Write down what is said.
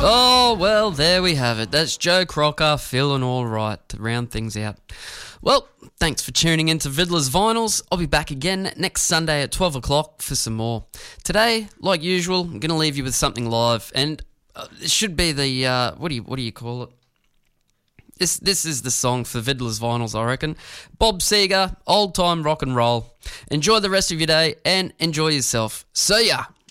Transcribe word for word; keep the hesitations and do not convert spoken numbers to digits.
Oh, well, there we have it. That's Joe Crocker feeling all right to round things out. Well, thanks for tuning in to Vidler's Vinyls. I'll be back again next Sunday at twelve o'clock for some more. Today, like usual, I'm going to leave you with something live, and uh, it should be the, uh, what do you what do you call it? This this is the song for Vidler's Vinyls, I reckon. Bob Seger, Old Time Rock and Roll. Enjoy the rest of your day and enjoy yourself. See ya!